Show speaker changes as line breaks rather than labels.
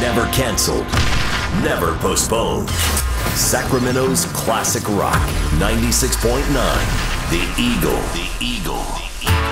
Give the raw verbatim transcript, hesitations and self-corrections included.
Never canceled, never postponed. Sacramento's classic rock, ninety-six point nine, The Eagle. The Eagle. The Eagle.